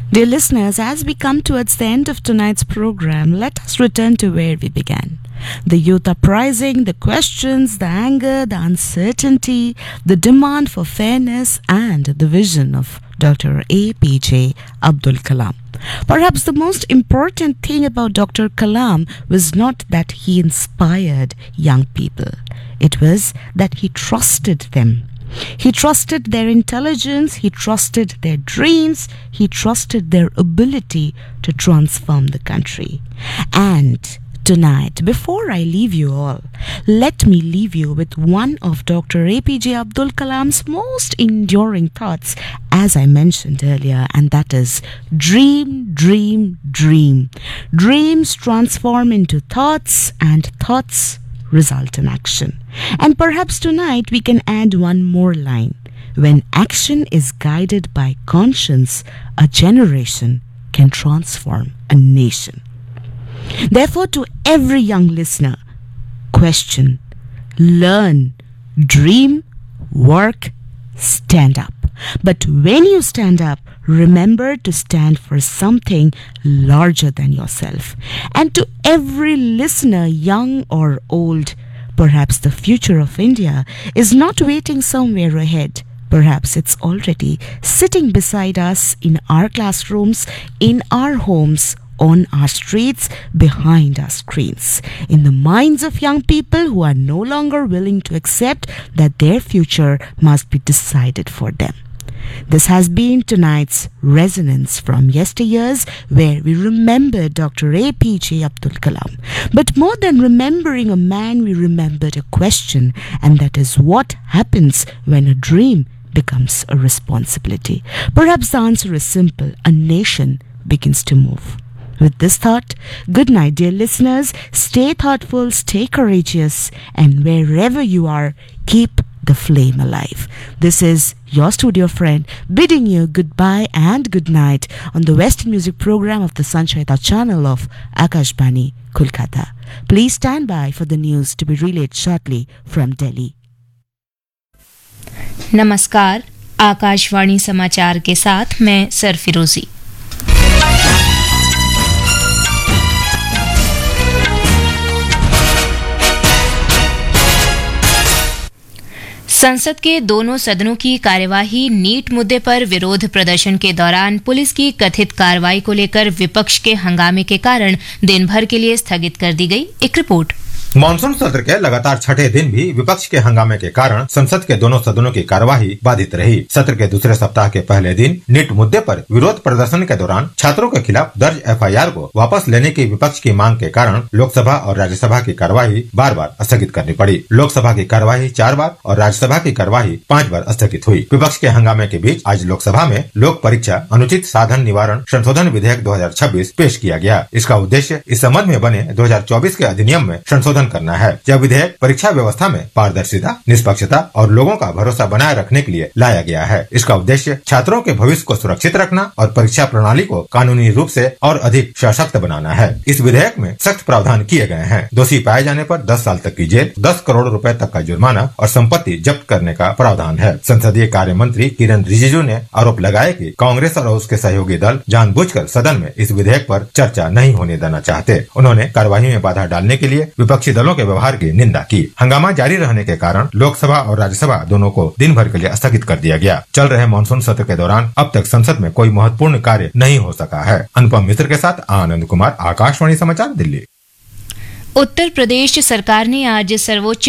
Dear listeners, as we come towards the end of tonight's program, let us return to where we began. The youth uprising, the questions, the anger, the uncertainty, the demand for fairness, and the vision of Dr. APJ Abdul Kalam. Perhaps the most important thing about Dr. Kalam was not that he inspired young people. It was that he trusted them. He trusted their intelligence, he trusted their dreams, he trusted their ability to transform the country. And tonight, before I leave you all, let me leave you with one of Dr. APJ Abdul Kalam's most enduring thoughts, as I mentioned earlier, and that is dream, dream, dream. Dreams transform into thoughts, and thoughts result in action. And perhaps tonight we can add one more line. When action is guided by conscience, a generation can transform a nation. Therefore, to every young listener, question, learn, dream, work, stand up. But when you stand up, remember to stand for something larger than yourself. And to every listener, young or old, perhaps the future of India is not waiting somewhere ahead. Perhaps it's already sitting beside us in our classrooms, in our homes, on our streets, behind our screens, in the minds of young people who are no longer willing to accept that their future must be decided for them. This has been tonight's Resonance from Yesteryears, where we remember Dr. APJ Abdul Kalam. But more than remembering a man, we remembered a question, and that is what happens when a dream becomes a responsibility. Perhaps the answer is simple. A nation begins to move. With this thought, good night, dear listeners. Stay thoughtful, stay courageous, and wherever you are, keep the flame alive. This is your studio friend bidding you goodbye and good night on the Western Music program of the Sanchayita channel of Akashbani, Kolkata. Please stand by for the news to be relayed shortly from Delhi. नमस्कार, आकाशवाणी समाचार के साथ मैं सरफिरोजी। संसद के दोनों सदनों की कार्यवाही नीट मुद्दे पर विरोध प्रदर्शन के दौरान पुलिस की कथित कार्रवाई को लेकर विपक्ष के हंगामे के कारण दिन भर के लिए स्थगित कर दी गई। एक रिपोर्ट। मानसून सत्र के लगातार छठे दिन भी विपक्ष के हंगामे के कारण संसद के दोनों सदनों की कार्यवाही बाधित रही। सत्र के दूसरे सप्ताह के पहले दिन नीट मुद्दे पर विरोध प्रदर्शन के दौरान छात्रों के खिलाफ दर्ज एफआईआर को वापस लेने की विपक्ष की मांग के कारण लोकसभा और राज्यसभा की कार्यवाही बार बार स्थगित करनी पड़ी। लोकसभा की कार्यवाही 4 बार और राज्यसभा की कार्यवाही 5 बार स्थगित हुई। विपक्ष के हंगामे के बीच आज लोकसभा में लोक परीक्षा अनुचित साधन निवारण संशोधन विधेयक 2026 पेश किया गया। इसका उद्देश्य इस संबंध में बने 2024 के अधिनियम में संशोधन करना है। यह विधेयक परीक्षा व्यवस्था में पारदर्शिता, निष्पक्षता और लोगों का भरोसा बनाए रखने के लिए लाया गया है। इसका उद्देश्य छात्रों के भविष्य को सुरक्षित रखना और परीक्षा प्रणाली को कानूनी रूप से और अधिक सशक्त बनाना है। इस विधेयक में सख्त प्रावधान किए गए हैं। दोषी पाए जाने पर 10 साल तक की जेल, 10 करोड़ रुपए तक का जुर्माना और संपत्ति जब्त करने का प्रावधान है। संसदीय कार्य मंत्री किरण रिजिजू ने आरोप लगाया कि कांग्रेस और उसके सहयोगी दल जानबूझकर सदन में इस विधेयक पर चर्चा नहीं होने देना चाहते। उन्होंने कार्यवाही में बाधा डालने के लिए विपक्षी दलों के व्यवहार की निंदा की। हंगामा जारी रहने के कारण लोकसभा और राज्यसभा दोनों को दिन भर के लिए स्थगित कर दिया गया। चल रहे मानसून सत्र के दौरान अब तक संसद में कोई महत्वपूर्ण कार्य नहीं हो सका है। अनुपम मिश्र के साथ आनंद कुमार, आकाशवाणी समाचार, दिल्ली। उत्तर प्रदेश सरकार ने आज सर्वोच्च